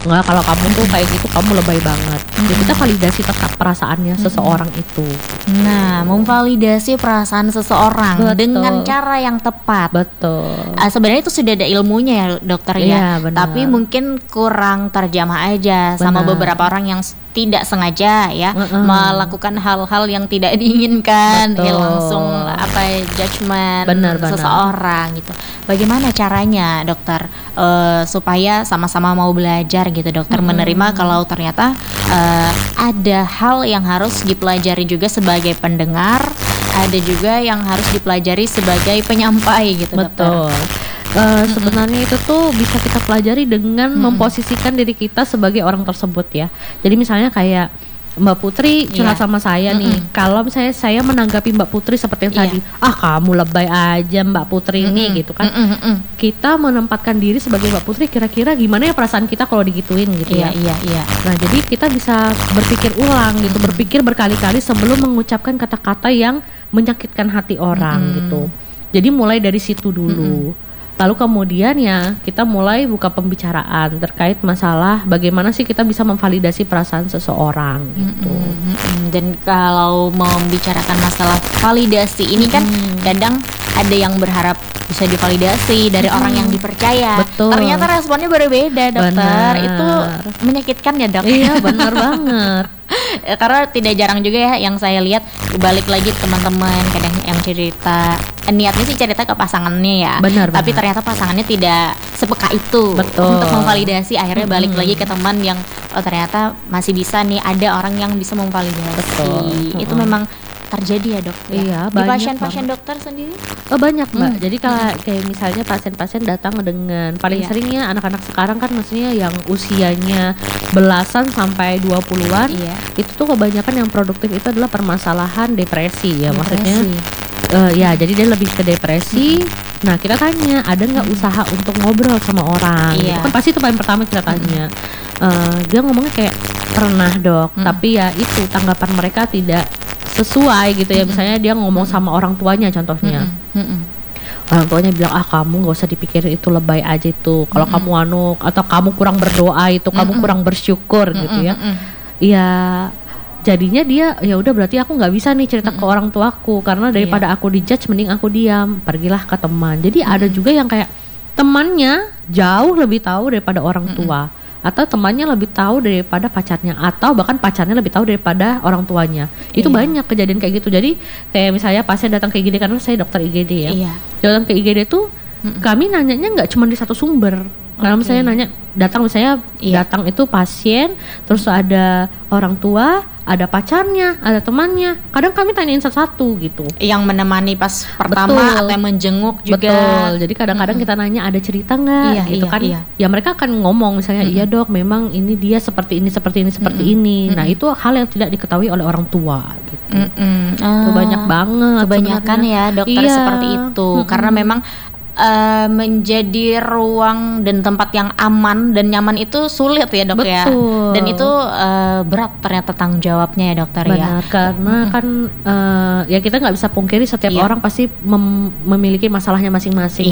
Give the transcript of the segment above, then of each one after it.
Nggak, kalau kamu tuh kayak gitu kamu lebay banget. Jadi kita validasi tetap perasaannya seseorang itu. Nah, memvalidasi perasaan seseorang Betul. dengan cara yang tepat. Betul. Sebenarnya itu sudah ada ilmunya ya dokter Iya, ya, benar. tapi mungkin kurang terjamah aja sama Benar. beberapa orang yang tidak sengaja ya melakukan hal-hal yang tidak diinginkan, ya Betul. langsung judgement Benar. seseorang gitu. Bagaimana caranya dokter supaya sama-sama mau belajar gitu dokter, menerima kalau ternyata ada hal yang harus dipelajari juga sebagai pendengar, ada juga yang harus dipelajari sebagai penyampai gitu dokter. Betul. Sebenarnya itu tuh bisa kita pelajari dengan memposisikan diri kita sebagai orang tersebut ya. Jadi misalnya kayak Mbak Putri curhat sama saya nih. Kalau misalnya saya menanggapi Mbak Putri seperti yang tadi, kamu lebay aja Mbak Putri ini gitu kan. Kita menempatkan diri sebagai Mbak Putri, kira-kira gimana ya perasaan kita kalau digituin gitu ya. Iya. Nah, jadi kita bisa berpikir ulang gitu, berpikir berkali-kali sebelum mengucapkan kata-kata yang menyakitkan hati orang gitu. Jadi mulai dari situ dulu. Lalu kemudian ya kita mulai buka pembicaraan terkait masalah bagaimana sih kita bisa memvalidasi perasaan seseorang gitu. Dan kalau membicarakan masalah validasi ini kan kadang ada yang berharap bisa divalidasi dari orang yang dipercaya. Betul. Ternyata responnya berbeda dokter. Benar. Itu menyakitkan ya dok. Iya, benar banget. Karena tidak jarang juga ya yang saya lihat, balik lagi teman-teman kadang yang cerita niatnya sih cerita ke pasangannya ya, Benar. tapi ternyata pasangannya tidak sepeka itu. Betul. Untuk memvalidasi, akhirnya balik lagi ke teman yang ternyata masih bisa nih, ada orang yang bisa memvalidasi. Betul. Itu memang terjadi ya dok ya? Iya, Di banyak pasien-pasien dokter sendiri? Banyak Mbak. Jadi kayak misalnya pasien-pasien datang dengan paling seringnya anak-anak sekarang kan, maksudnya yang usianya belasan sampai 20-an. Itu tuh kebanyakan yang produktif itu adalah permasalahan depresi ya. Maksudnya ya jadi dia lebih ke depresi. Nah, kita tanya ada nggak usaha untuk ngobrol sama orang gitu kan, pasti itu paling pertama kita tanya. Dia ngomongnya kayak pernah dok, tapi ya itu tanggapan mereka tidak sesuai gitu ya. Misalnya dia ngomong sama orang tuanya contohnya, orang tuanya bilang kamu nggak usah dipikirin, itu lebay aja itu, kalau kamu atau kamu kurang berdoa itu, kamu kurang bersyukur gitu ya. Ya jadinya dia ya udah, berarti aku nggak bisa nih cerita ke orang tuaku karena daripada aku dijudge mending aku diam, pergilah ke teman. Jadi ada juga yang kayak temannya jauh lebih tahu daripada orang tua, atau temannya lebih tahu daripada pacarnya, atau bahkan pacarnya lebih tahu daripada orang tuanya. Itu banyak kejadian kayak gitu. Jadi kayak misalnya pasien datang ke IGD, karena saya dokter IGD ya. Datang ke IGD tuh kami nanyanya nggak cuma di satu sumber. Kalau misalnya nanya, datang misalnya datang itu pasien, terus ada orang tua, ada pacarnya, ada temannya. Kadang kami tanyain satu-satu gitu. Yang menemani pas pertama atau yang menjenguk juga. Betul. Jadi kadang-kadang kita nanya ada cerita nggak gitu kan. Ya mereka akan ngomong misalnya, iya dok memang ini dia seperti ini, seperti ini, seperti ini. Nah itu hal yang tidak diketahui oleh orang tua gitu. Itu banyak banget. Kebanyakan ya dokter seperti itu. Karena memang menjadi ruang dan tempat yang aman dan nyaman itu sulit ya dok. Betul. Ya. Dan itu berat ternyata tanggung jawabnya ya dokter. Benar, karena kan ya kita nggak bisa pungkiri setiap orang pasti memiliki masalahnya masing-masing.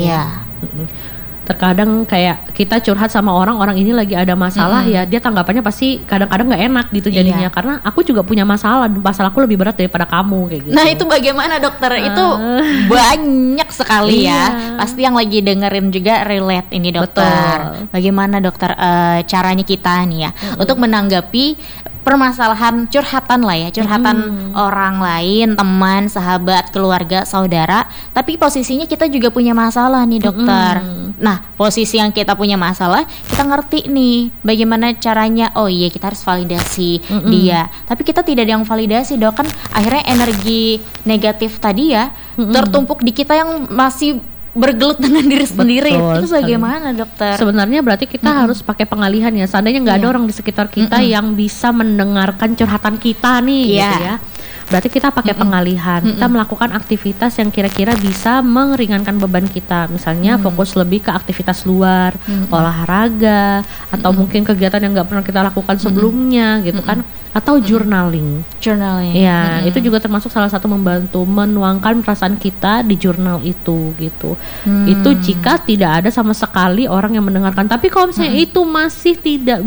Terkadang kayak kita curhat sama orang ini lagi ada masalah, ya dia tanggapannya pasti kadang-kadang nggak enak gitu jadinya, karena aku juga punya masalah aku lebih berat daripada kamu kayak gitu. Nah itu bagaimana dokter? Itu banyak sekali ya, pasti yang lagi dengerin juga relate ini dokter. Betul. Bagaimana dokter caranya kita nih ya untuk menanggapi permasalahan curhatan lah ya, curhatan orang lain, teman, sahabat, keluarga, saudara, tapi posisinya kita juga punya masalah nih dokter. Nah posisi yang kita punya masalah, kita ngerti nih bagaimana caranya. Oh iya, kita harus validasi dia, tapi kita tidak ada yang validasi dok, kan akhirnya energi negatif tadi ya tertumpuk di kita yang masih bergelut dengan diri sendiri. Itu bagaimana dokter? Sebenarnya berarti kita harus pakai pengalihan ya. Seandainya nggak ada orang di sekitar kita yang bisa mendengarkan curhatan kita nih gitu ya, berarti kita pakai pengalihan. Kita melakukan aktivitas yang kira-kira bisa meringankan beban kita. Misalnya fokus lebih ke aktivitas luar, olahraga, atau mungkin kegiatan yang nggak pernah kita lakukan sebelumnya gitu kan. Atau journaling. Ya, itu juga termasuk salah satu membantu menuangkan perasaan kita di jurnal itu gitu. Itu jika tidak ada sama sekali orang yang mendengarkan. Tapi kalau misalnya itu masih tidak